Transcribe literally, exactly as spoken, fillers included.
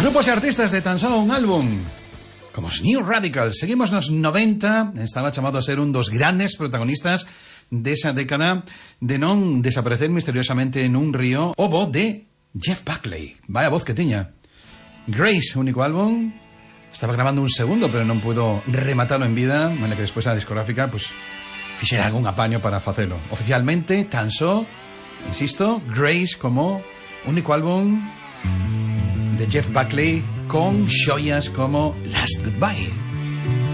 Grupos e artistas de tan só un álbum, como os New Radicals. Seguimos nos noventa, estaba chamado a ser un dos grandes protagonistas desa década de non desaparecer misteriosamente nun río. O voz de Jeff Buckley, vaya voz que tiña. Grace, único álbum, estaba grabando un segundo pero non pudo rematarlo en vida, en la que despois a discográfica pues fixera algún apaño para facelo. Oficialmente tan só, insisto, Grace como único álbum de Jeff Buckley, con xoias como Last Goodbye.